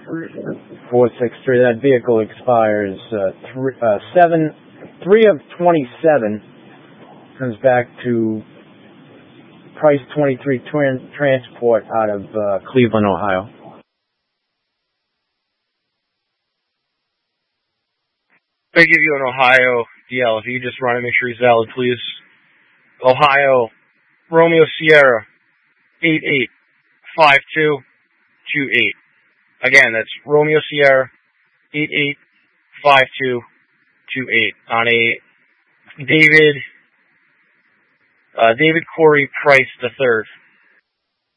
463. That vehicle expires 3 of 27. Comes back to price 23 transport out of Cleveland, Ohio. They give you an Ohio DL. If you just run it, make sure he's valid, please. Ohio, Romeo Sierra, 885228. Again, that's Romeo Sierra, 885228 on a David Corey Price III.